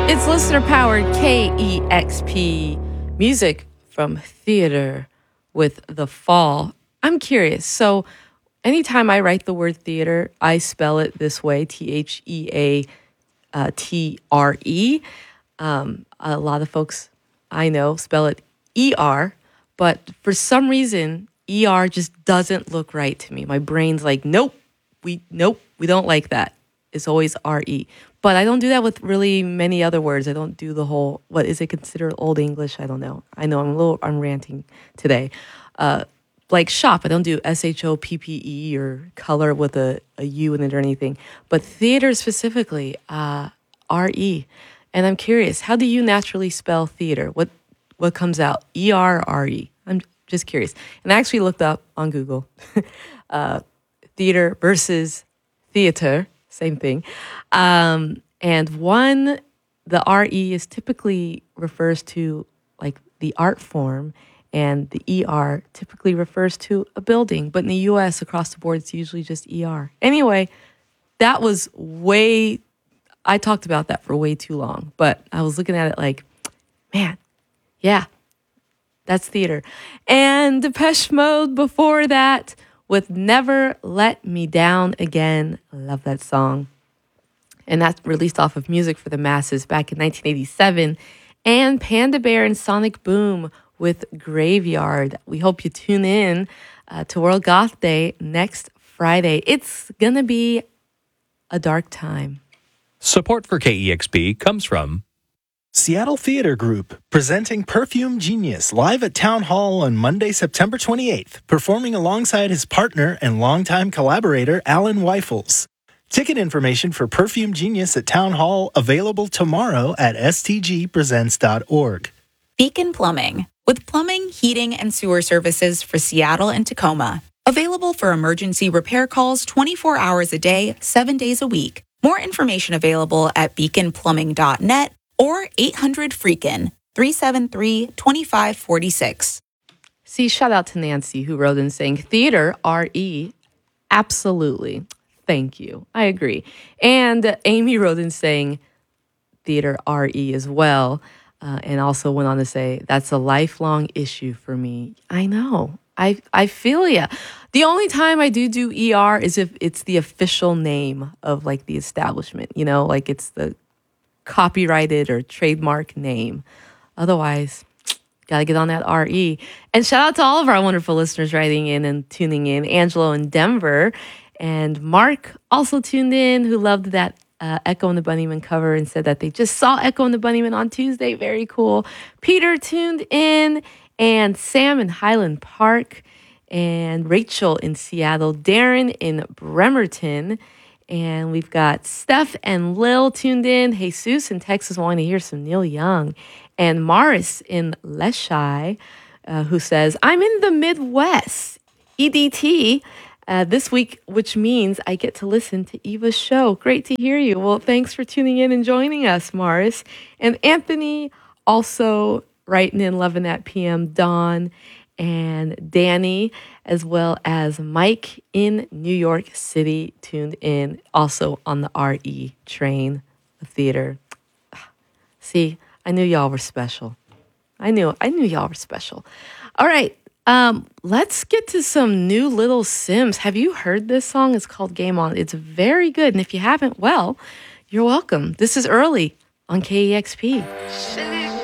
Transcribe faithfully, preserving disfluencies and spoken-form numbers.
It's listener powered K E X P music from theater with The Fall. I'm curious. So, anytime I write the word theater, I spell it this way, T H E A T R E. Um, a lot of folks I know spell it E R, but for some reason, E R just doesn't look right to me. My brain's like, nope, we nope, we don't like that. It's always R E. But I don't do that with really many other words. I don't do the whole, what is it considered Old English? I don't know. I know I'm a little, I'm ranting today. Uh, like shop, I don't do S H O P P E or color with a, a U in it or anything. But theater specifically, uh, R E. And I'm curious, how do you naturally spell theater? What what comes out? E R R E. I'm just curious. And I actually looked up on Google uh, theater versus theater, same thing. Um, and one, the R E is typically refers to like the art form, and the E R typically refers to a building. But in the U S, across the board, it's usually just E R. Anyway, that was way, I talked about that for way too long. But I was looking at it like, man, yeah, that's theater. And Depeche Mode before that with Never Let Me Down Again. I love that song. And that's released off of Music for the Masses back in nineteen eighty-seven. And Panda Bear and Sonic Boom with Graveyard. We hope you tune in uh, to World Goth Day next Friday. It's going to be a dark time. Support for K E X P comes from Seattle Theater Group, presenting Perfume Genius live at Town Hall on Monday, September twenty-eighth, performing alongside his partner and longtime collaborator, Alan Weifels. Ticket information for Perfume Genius at Town Hall available tomorrow at s t g presents dot org. Beacon Plumbing, with plumbing, heating, and sewer services for Seattle and Tacoma. Available for emergency repair calls twenty-four hours a day, seven days a week. More information available at beacon plumbing dot net or eight hundred freakin, three seven three, two five four six. See, shout out to Nancy who wrote in saying theater, R E. Absolutely. Thank you. I agree. And Amy wrote in saying theater, R E as well. Uh, and also went on to say, that's a lifelong issue for me. I know. I I feel ya. The only time I do do E R is if it's the official name of like the establishment, you know, like it's the copyrighted or trademark name. Otherwise, got to get on that R E. And shout out to all of our wonderful listeners writing in and tuning in. Angelo in Denver. And Mark also tuned in, who loved that uh, Echo and the Bunnymen cover and said that they just saw Echo and the Bunnymen on Tuesday. Very cool. Peter tuned in, and Sam in Highland Park, and Rachel in Seattle, Darren in Bremerton, and we've got Steph and Lil tuned in, Jesus in Texas wanting to hear some Neil Young, and Morris in Leshai, uh, who says, I'm in the Midwest, E D T, Uh, this week, which means I get to listen to Eva's show. Great to hear you. Well, thanks for tuning in and joining us, Morris. And Anthony also writing in, loving that P M, Dawn and Danny, as well as Mike in New York City, tuned in, also on the R E train, the theater. See, I knew y'all were special. I knew, I knew y'all were special. All right. Um, let's get to some new Little Sims. Have you heard this song? It's called Game On. It's very good. And if you haven't, well, you're welcome. This is early on K E X P.